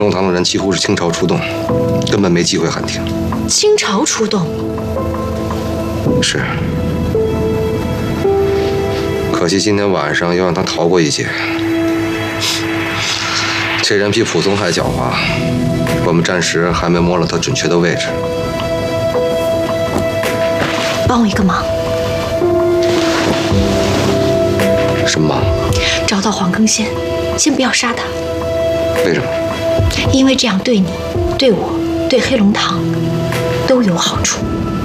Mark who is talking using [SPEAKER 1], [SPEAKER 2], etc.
[SPEAKER 1] 龙堂的人几乎是倾巢出动，根本没机会喊停。
[SPEAKER 2] 倾巢出动？
[SPEAKER 1] 是。可惜今天晚上又让他逃过一劫。这人比普通还狡猾，我们暂时还没摸了他准确的位置。
[SPEAKER 2] 帮我一个忙。
[SPEAKER 1] 什么忙？
[SPEAKER 2] 找到黄庚先，先不要杀他。
[SPEAKER 1] 为什么？
[SPEAKER 2] 因为这样对你、对我、对黑龙堂都有好处。